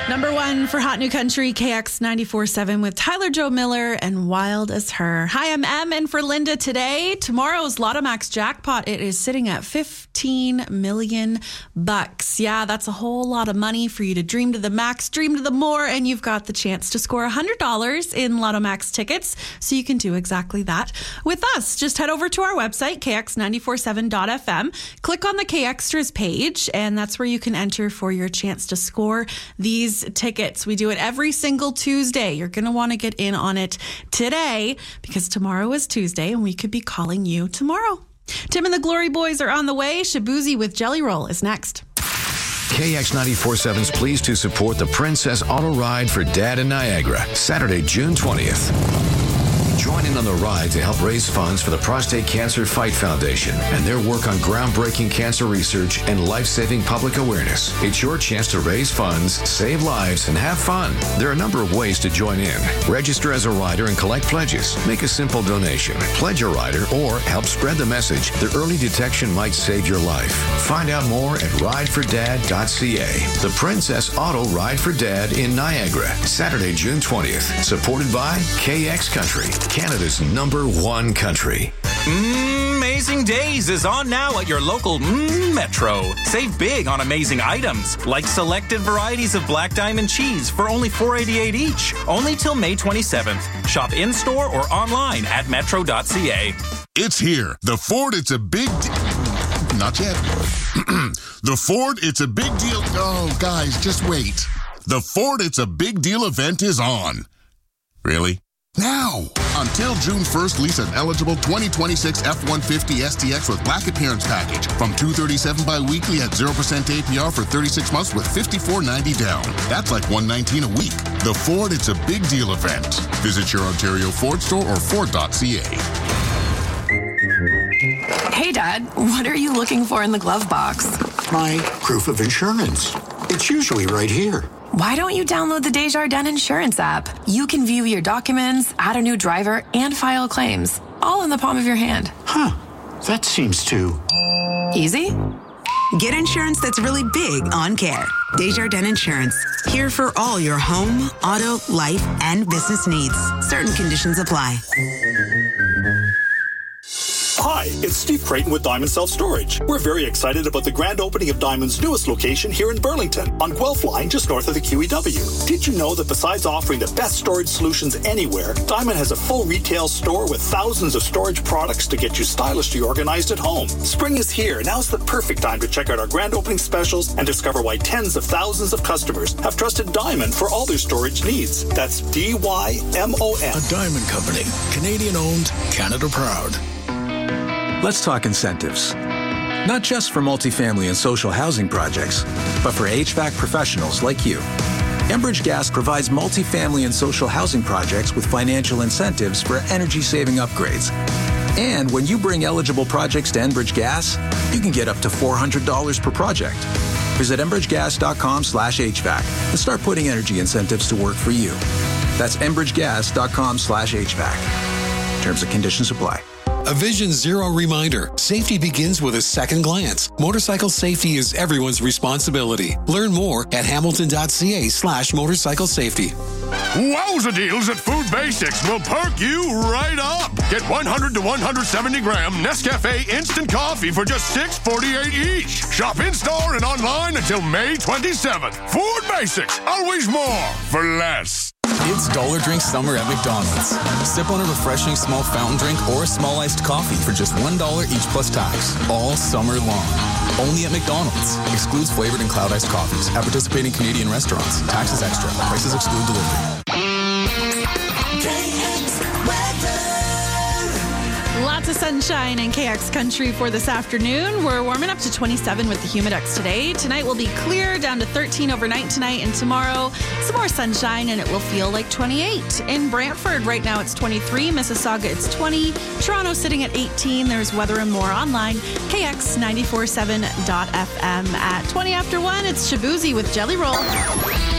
Number one for Hot New Country, KX 94.7 with Tyler Joe Miller and Wild as Her. Hi, I'm Em, and for Linda today, tomorrow's Lotto Max jackpot, it is sitting at $15 million. Yeah, that's a whole lot of money for you to dream to the max, dream to the more, and you've got the chance to score $100 in Lotto Max tickets, so you can do exactly that with us. Just head over to our website, kx947.fm, click on the KXtras page, and that's where you can enter for your chance to score these tickets. We do it every single Tuesday. You're going to want to get in on it today because tomorrow is Tuesday and we could be calling you tomorrow. Tim and the Glory Boys are on the way. Shabuzi with Jelly Roll is next. KX 94.7's pleased to support the Princess Auto Ride for Dad in Niagara, Saturday, June 20th. Join in on the ride to help raise funds for the Prostate Cancer Fight Foundation and their work on groundbreaking cancer research and life-saving public awareness. It's your chance to raise funds, save lives, and have fun. There are a number of ways to join in. Register as a rider and collect pledges. Make a simple donation. Pledge a rider or help spread the message that early detection might save your life. Find out more at ridefordad.ca. The Princess Auto Ride for Dad in Niagara, Saturday, June 20th. Supported by KX Country, Canada's #1 country. Amazing Days is on now at your local Metro. Save big on amazing items, like selected varieties of Black Diamond cheese for only $4.88 each. Only till May 27th. Shop in-store or online at metro.ca. It's here. The Ford It's a Big Not yet. The Ford It's a Big Deal. Oh, guys, just wait. The Ford It's a Big Deal event is on. Really? Now! Until June 1st, lease an eligible 2026 F-150 STX with black appearance package from $237 bi-weekly at 0% APR for 36 months with $54.90 down. That's like $119 a week. The Ford It's a Big Deal event. Visit your Ontario Ford store or Ford.ca. Hey, Dad, what are you looking for in the glove box? My proof of insurance. It's usually right here. Why don't you download the Desjardins Insurance app? You can view your documents, add a new driver, and file claims, all in the palm of your hand. Huh. That seems too... easy? Get insurance that's really big on care. Desjardins Insurance. Here for all your home, auto, life, and business needs. Certain conditions apply. Hi, it's Steve Creighton with Diamond Self-Storage. We're very excited about the grand opening of Diamond's newest location here in Burlington, on Guelph Line, just north of the QEW. Did you know that besides offering the best storage solutions anywhere, Diamond has a full retail store with thousands of storage products to get you stylishly organized at home? Spring is here. Now's the perfect time to check out our grand opening specials and discover why tens of thousands of customers have trusted Diamond for all their storage needs. That's DYMON. A Diamond Company. Canadian-owned, Canada proud. Let's talk incentives. Not just for multifamily and social housing projects, but for HVAC professionals like you. Enbridge Gas provides multifamily and social housing projects with financial incentives for energy-saving upgrades. And when you bring eligible projects to Enbridge Gas, you can get up to $400 per project. Visit enbridgegas.com/HVAC and start putting energy incentives to work for you. That's enbridgegas.com/HVAC. Terms and conditions apply. A Vision Zero reminder. Safety begins with a second glance. Motorcycle safety is everyone's responsibility. Learn more at hamilton.ca/motorcycle safety. Wowza deals at Food Basics will perk you right up. Get 100 to 170 gram Nescafe instant coffee for just $6.48 each. Shop in-store and online until May 27th. Food Basics, always more for less. It's Dollar Drink Summer at McDonald's. Sip on a refreshing small fountain drink or a small iced coffee for just $1 each plus tax, all summer long. Only at McDonald's. Excludes flavored and cloud iced coffees at participating Canadian restaurants. Taxes extra. Prices exclude delivery. Lots of sunshine in KX Country for this afternoon. We're warming up to 27 with the Humidex today. Tonight will be clear, down to 13 overnight tonight, and tomorrow some more sunshine and it will feel like 28. In Brantford right now it's 23, Mississauga it's 20, Toronto sitting at 18. There's weather and more online, kx947.fm. At 20 after 1, it's Shabuzi with Jelly Roll.